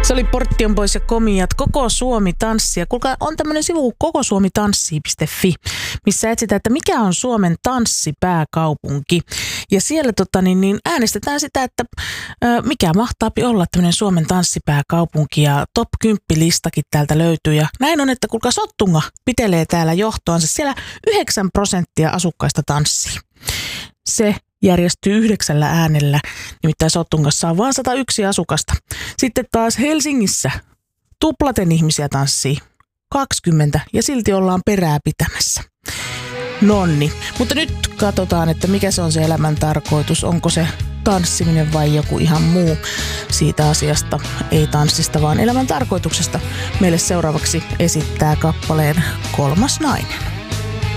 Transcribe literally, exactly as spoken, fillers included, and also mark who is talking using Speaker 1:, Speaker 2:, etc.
Speaker 1: Se oli Portion Boys ja Komiat, Koko Suomi tanssia. Kuulkaa, on tämmöinen sivu kokosuomitanssi piste fi, missä etsitään, että mikä on Suomen tanssipääkaupunki. Ja siellä tota, niin, niin äänestetään sitä, että ö, mikä mahtaapi olla tämmöinen Suomen tanssipääkaupunki. Ja top kymmenen listakin täältä löytyy. Ja näin on, että kuulkaa, Sottunga pitelee täällä johtoansa. Siellä yhdeksän prosenttia asukkaista tanssii. Se järjestyy yhdeksällä äänellä, nimittäin Sottungassa on vain sata yksi asukasta. Sitten taas Helsingissä tuplaten ihmisiä tanssii kaksikymmentä ja silti ollaan perää pitämässä. Nonni, mutta nyt katsotaan, että mikä se on se elämän tarkoitus. Onko se tanssiminen vai joku ihan muu? Siitä asiasta ei tanssista, vaan elämän tarkoituksesta. Meille seuraavaksi esittää kappaleen Kolmas nainen.